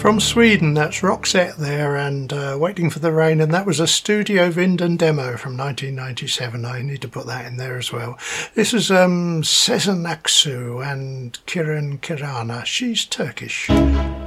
From Sweden, that's Roxette there, and Waiting for the Rain, and that was a Studio Vinden demo from 1997. I need to put that in there as well. This is Sezen Aksu and Kiran Kirana. She's Turkish.